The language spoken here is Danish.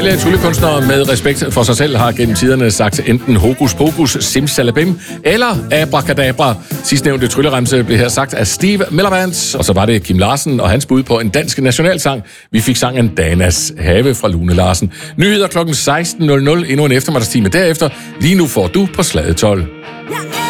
Alle tryllekunstnere med respekt for sig selv har gennem tiderne sagt enten hokus pokus, simsalabim eller abracadabra. Sidstnævnte trylleremse blev her sagt af Steve Millerbands, og så var det Kim Larsen og hans bud på en dansk nationalsang. Vi fik sangen Danas Have fra Lune Larsen. Nyheder kl. 16.00, endnu en eftermiddagstime derefter. Lige nu får du på Slade 12.